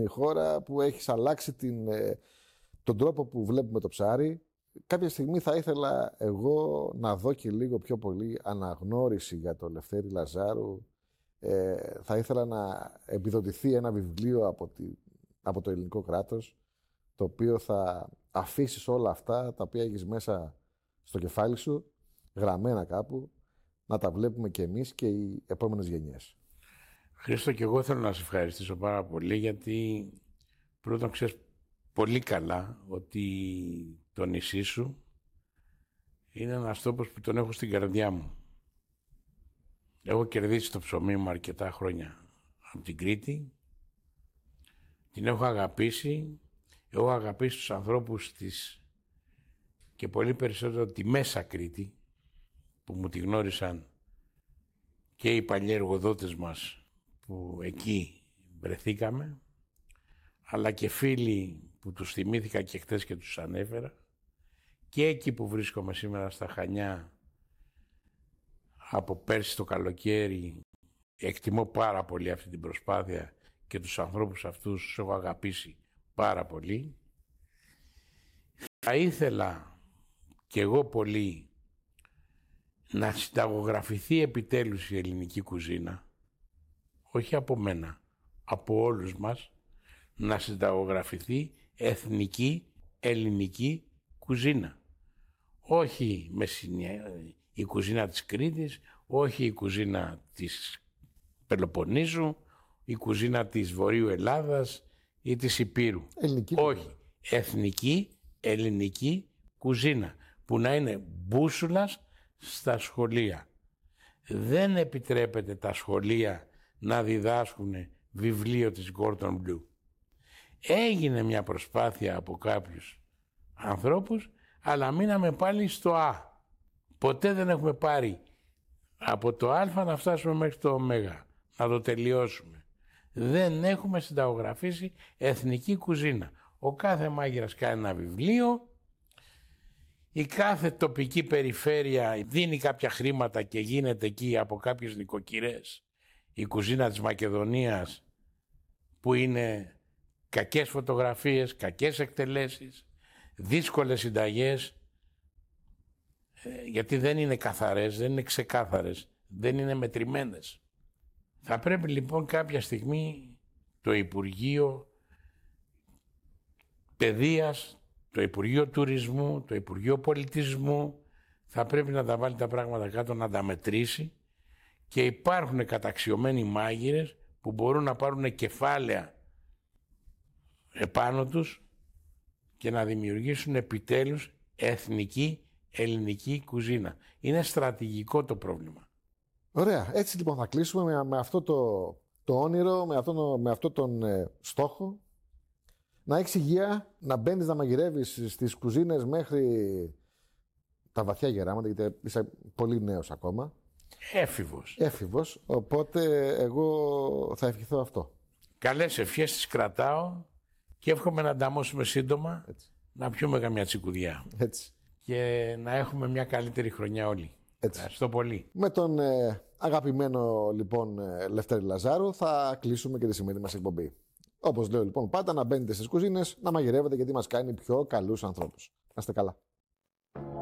η χώρα, που έχεις αλλάξει τον τρόπο που βλέπουμε το ψάρι. Κάποια στιγμή θα ήθελα εγώ να δω και λίγο πιο πολύ αναγνώριση για τον Λευτέρη Λαζάρου. Θα ήθελα να επιδοτηθεί ένα βιβλίο από το ελληνικό κράτος, το οποίο θα αφήσεις όλα αυτά τα οποία έχεις μέσα στο κεφάλι σου, γραμμένα κάπου, να τα βλέπουμε και εμείς και οι επόμενες γενιές. Χρήστο, και εγώ θέλω να σε ευχαριστήσω πάρα πολύ, γιατί πρώτον ξέρεις πολύ καλά ότι το νησί σου είναι ένας τόπος που τον έχω στην καρδιά μου. Έχω κερδίσει το ψωμί μου αρκετά χρόνια από την Κρήτη. Την έχω αγαπήσει. Έχω αγαπήσει τους ανθρώπους της και πολύ περισσότερο τη Μέσα Κρήτη, που μου τη γνώρισαν και οι παλιοί εργοδότες μας που εκεί βρεθήκαμε, αλλά και φίλοι που τους θυμήθηκα και χτες και τους ανέφερα, και εκεί που βρίσκομαι σήμερα στα Χανιά από πέρσι το καλοκαίρι. Εκτιμώ πάρα πολύ αυτή την προσπάθεια και τους ανθρώπους αυτούς τους έχω αγαπήσει πάρα πολύ. Θα ήθελα κι εγώ πολύ να συνταγογραφηθεί επιτέλους η ελληνική κουζίνα, όχι από μένα, από όλους μας, να συνταγογραφηθεί εθνική ελληνική κουζίνα. Όχι η κουζίνα της Κρήτης, όχι η κουζίνα της Πελοποννήσου, η κουζίνα της Βορείου Ελλάδας ή της Υπήρου. Όχι, εθνική ελληνική κουζίνα, που να είναι μπούσουλας στα σχολεία. Δεν επιτρέπεται τα σχολεία να διδάσκουν βιβλίο της Gordon Blue. Έγινε μια προσπάθεια από κάποιους ανθρώπους, αλλά μείναμε πάλι στο Α. Ποτέ δεν έχουμε πάρει από το Α να φτάσουμε μέχρι το Ω, να το τελειώσουμε. Δεν έχουμε συνταγογραφήσει εθνική κουζίνα. Ο κάθε μάγειρας κάνει ένα βιβλίο, η κάθε τοπική περιφέρεια δίνει κάποια χρήματα και γίνεται εκεί από κάποιες νοικοκυρές η κουζίνα της Μακεδονίας, που είναι κακές φωτογραφίες, κακές εκτελέσεις, δύσκολες συνταγές, γιατί δεν είναι καθαρές, δεν είναι ξεκάθαρες, δεν είναι μετρημένες. Θα πρέπει λοιπόν κάποια στιγμή το Υπουργείο Παιδείας, το Υπουργείο Τουρισμού, το Υπουργείο Πολιτισμού θα πρέπει να τα βάλει τα πράγματα κάτω, να τα μετρήσει, και υπάρχουν καταξιωμένοι μάγειρες που μπορούν να πάρουν κεφάλαια επάνω τους και να δημιουργήσουν επιτέλους εθνική ελληνική κουζίνα. Είναι στρατηγικό το πρόβλημα. Ωραία. Έτσι λοιπόν θα κλείσουμε με αυτό το όνειρο, με αυτό τον στόχο. Να έχεις υγεία, να μπαίνεις να μαγειρεύεις στις κουζίνες μέχρι τα βαθιά γεράματα, γιατί είσαι πολύ νέος ακόμα. Έφηβος, οπότε εγώ θα ευχηθώ αυτό. Καλές ευχές τις κρατάω και εύχομαι να ανταμώσουμε σύντομα. Έτσι. Να πιούμε καμιά τσικουδιά. Έτσι. Και να έχουμε μια καλύτερη χρονιά όλοι. Έτσι. Ευχαριστώ πολύ. Με τον αγαπημένο λοιπόν Λευτέρη Λαζάρου θα κλείσουμε και τη σημερινή μας εκπομπή. Όπως λέω λοιπόν πάντα, να μπαίνετε στις κουζίνες, να μαγειρεύετε, γιατί μας κάνει πιο καλούς ανθρώπους. Να είστε καλά.